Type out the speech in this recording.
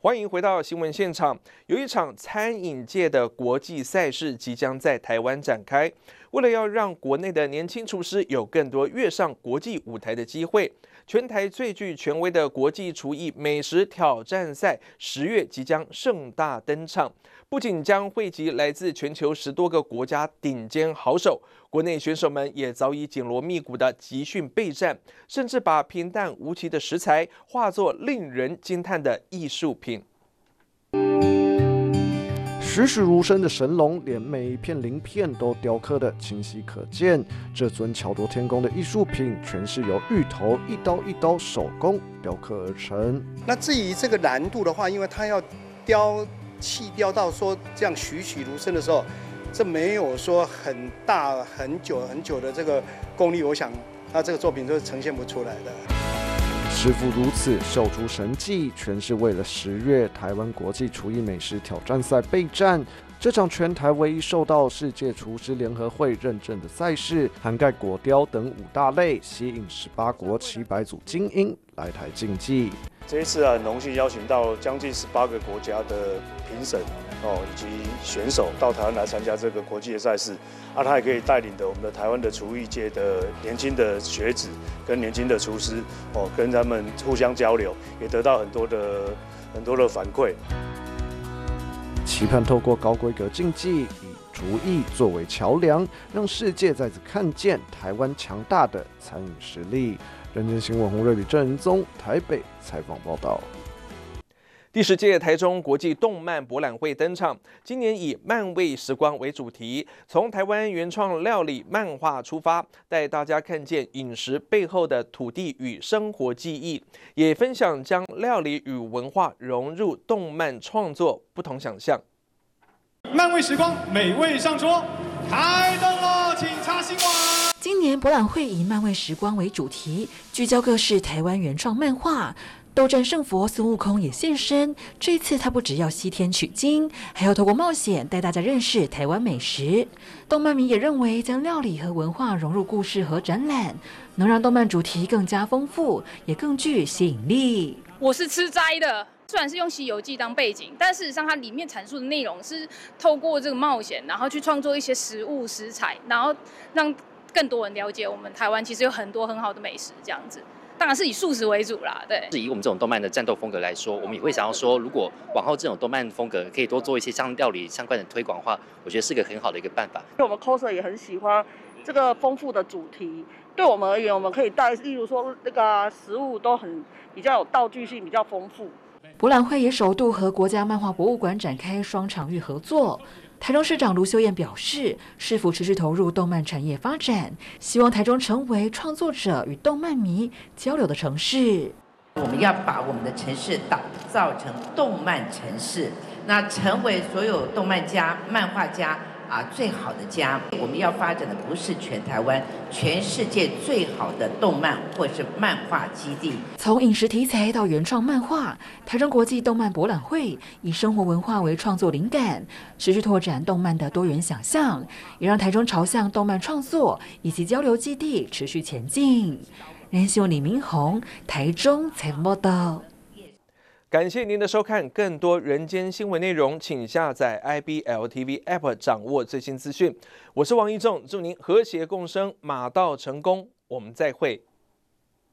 欢迎回到新闻现场。有一场餐饮界的国际赛事即将在台湾展开。为了要让国内的年轻厨师有更多跃上国际舞台的机会，全台最具权威的国际厨艺美食挑战赛10月即将盛大登场。不仅将汇集来自全球10多个国家顶尖好手，国内选手们也早已紧锣密鼓的集训备战，甚至把平淡无奇的食材化作令人惊叹的艺术品。 栩栩如生的神龙，连每一片鳞片都雕刻得清晰可见。这尊巧夺天工的艺术品，全是由芋头一刀一刀手工雕刻而成。 那至于这个难度的话，因为它要气雕到说这样栩栩如生的时候，这没有说很大很久的这个功力，我想那这个作品就呈现不出来的。 师傅如此秀出神技，全是为了10月台湾国际厨艺美食挑战赛备战。这场全台唯一受到世界厨师联合会认证的赛事，涵盖果雕等5大类，吸引18国700组精英来台竞技。 这一次很荣幸邀请到将近18个国家的评审以及选手到台湾来参加这个国际的赛事。他也可以带领着我们的台湾的厨艺界的年轻的学子跟年轻的厨师跟他们互相交流，也得到很多的反馈。 期盼透过高规格竞技，以厨艺作为桥梁，让世界再次看见台湾强大的餐饮实力。人间新闻洪瑞比、郑仁宗台北采访报道。 第10届台中国际动漫博览会登场，今年以漫味时光为主题，从台湾原创料理漫画出发，带大家看见饮食背后的土地与生活记忆，也分享将料理与文化融入动漫创作不同想象。 漫味时光，美味上桌，开动了，请插新闻。 今年博览会以漫味时光为主题，聚焦各式台湾原创漫画。斗战胜佛孙悟空也现身，这次他不只要西天取经，还要透过冒险带大家认识台湾美食。动漫迷也认为，将料理和文化融入故事和展览，能让动漫主题更加丰富，也更具吸引力。 我是吃斋的，虽然是用《西游记》当背景，但事实上它里面阐述的内容是透过这个冒险，然后去创作一些食物食材，然后让更多人了解我们台湾其实有很多很好的美食这样子。当然是以素食为主啦，对。 以我们这种动漫的战斗风格来说，我们也会想要说，如果往后这种动漫风格可以多做一些像料理相关的推广的话，我觉得是个很好的一个办法。 我们 coser 也很喜欢这个丰富的主题，对我们而言，我们可以带，例如说那个食物都比较有道具性，比较丰富。 博览会也首度和国家漫画博物馆展开双场域合作。台中市长卢秀燕表示，市府持续投入动漫产业发展，希望台中成为创作者与动漫迷交流的城市。 我们要把我们的城市打造成动漫城市，那成为所有动漫家、漫画家最好的家。我们要发展的不是全台湾、全世界最好的动漫或是漫画基地。 从饮食题材到原创漫画，台中国际动漫博览会以生活文化为创作灵感，持续拓展动漫的多元想象，也让台中朝向动漫创作以及交流基地持续前进。人间新闻李明宏，台中采访报道。 感谢您的收看，更多人间新闻内容，请下载 IBL-TV App 掌握最新资讯。我是王一仲，祝您和谐共生，马到成功，我们再会。